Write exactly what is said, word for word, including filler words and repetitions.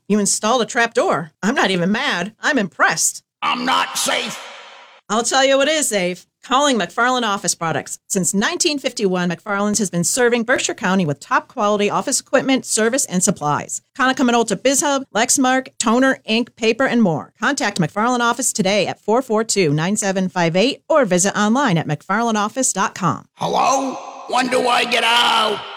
You installed a trapdoor. I'm not even mad. I'm impressed. I'm not safe. I'll tell you what is safe. Calling McFarland Office Products. Since nineteen fifty-one, McFarland's has been serving Berkshire County with top-quality office equipment, service, and supplies. Konica Minolta BizHub, Lexmark, toner, ink, paper, and more. Contact McFarland Office today at four four two, nine seven five eight or visit online at mcfarland office dot com. Hello? When do I get out?